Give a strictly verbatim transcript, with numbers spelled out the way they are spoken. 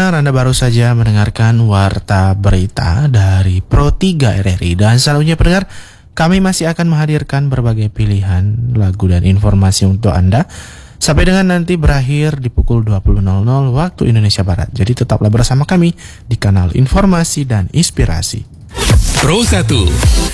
pendengar, Anda baru saja mendengarkan Warta Berita dari Pro tiga R R I. Dan selanjutnya pendengar, kami masih akan menghadirkan berbagai pilihan lagu dan informasi untuk Anda sampai dengan nanti berakhir di pukul dua puluh nol nol waktu Indonesia Barat. Jadi tetaplah bersama kami di kanal Informasi dan Inspirasi. Pro satu